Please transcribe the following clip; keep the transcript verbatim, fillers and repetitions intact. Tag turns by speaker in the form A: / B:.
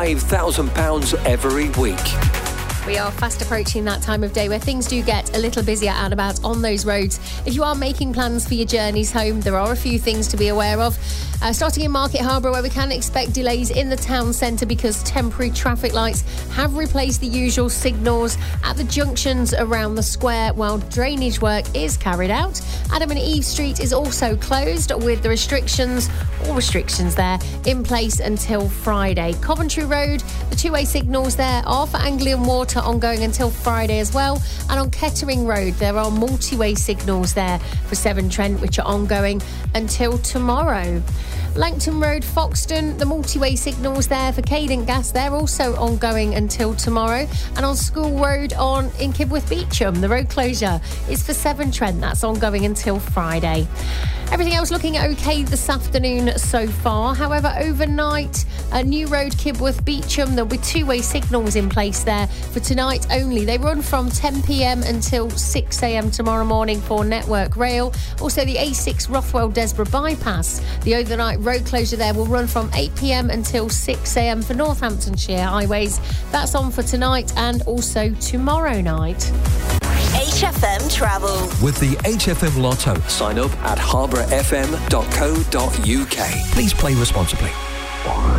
A: five thousand pounds every week.
B: We are fast approaching that time of day where things do get a little busier out and about on those roads. If you are making plans for your journeys home, there are a few things to be aware of. Uh, starting in Market Harborough, where we can expect delays in the town centre because temporary traffic lights have replaced the usual signals at the junctions around the square while drainage work is carried out. Adam and Eve Street is also closed with the restrictions, all restrictions there, in place until Friday. Coventry Road, the two-way signals there are for Anglian Water ongoing until Friday as well. And on Kettering Road, there are multi-way signals there for Severn Trent, which are ongoing until tomorrow. Langton Road, Foxton, the multi-way signals there for Cadent Gas, they're also ongoing until tomorrow. And on School Road on in Kibworth Beecham, the road closure is for Severn Trent, that's ongoing until Friday. Everything else looking okay this afternoon so far. However, overnight, uh, New Road, Kibworth Beecham, there'll be two-way signals in place there for tonight only. They run from ten p.m. until six a.m. tomorrow morning for Network Rail. Also, the A six Rothwell Desborough bypass, the overnight road closure there will run from eight p.m. until six a.m. for Northamptonshire highways. That's on for tonight and also tomorrow night.
C: H F M Travel.
A: With the H F M Lotto. Sign up at harborough f m dot co dot u k. Please play responsibly.